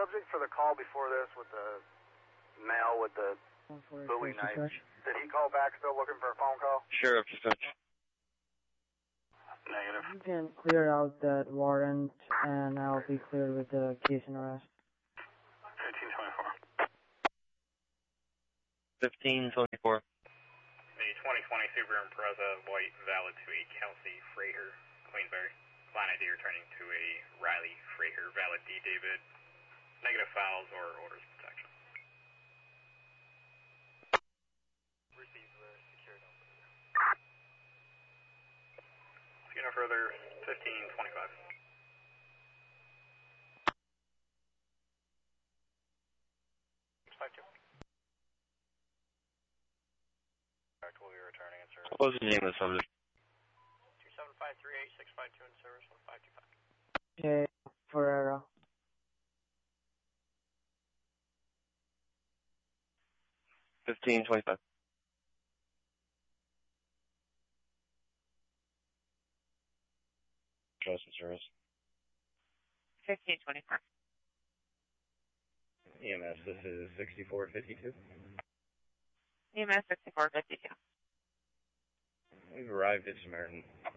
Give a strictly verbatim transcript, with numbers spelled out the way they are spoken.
subject for the call before this with the male with the Bowie knife, did he call back still looking for a phone call? Sheriff dispatch. Negative. You can clear out that warrant, and I'll be cleared with the case and arrest. fifteen twenty-four. fifteen twenty-four. The twenty twenty Subaru Impreza, white, valid to a Kelsey Freighter, Queensbury. Client I D returning to a Riley Freighter, valid D. David. Negative files or orders of protection. Received the secured operator. See no further, fifteen twenty-five. Five two. Will be returning in service. What was the name of the subject? two seven five three eight six five two in service, one five two five. Okay, Ferreira. fifteen twenty-five. Trust in service. fifteen twenty-four. E M S, this is sixty-four fifty-two. E M S sixty-four fifty-two. We've arrived at Samaritan.